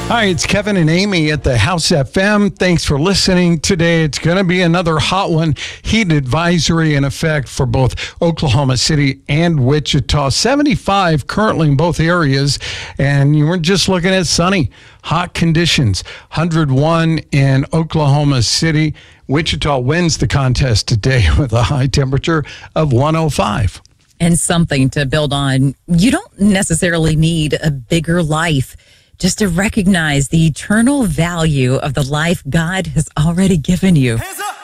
Hi, it's Kevin and Amy at the House FM. Thanks for listening today. It's going to be another hot one. Heat advisory in effect for both Oklahoma City and Wichita. 75 currently in both areas. And you were just looking at sunny, hot conditions. 101 in Oklahoma City. Wichita wins the contest today with a high temperature of 105. And something to build on. You don't necessarily need a bigger life, just to recognize the eternal value of the life God has already given you. Hands up!